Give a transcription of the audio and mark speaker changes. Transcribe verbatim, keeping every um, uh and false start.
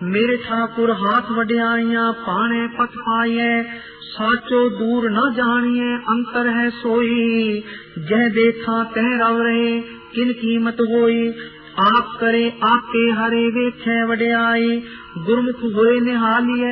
Speaker 1: मेरे ठाकुर हाथ वड्याइया पाने पथ पाइए, साचो दूर न जानिए अंतर है सोई। जह देखा तह रव रहे किन कीमत होई, आप करे आपे हरे वेखे वड्याई। गुरमुख होए निहालिए